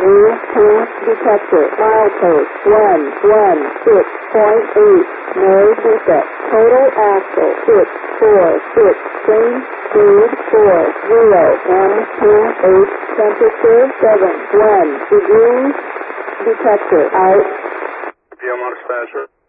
detector, milepost 116.8, no defect, total axle 646, train speed 40, M28, temperature 71 degrees, detector out. PM on dispatcher.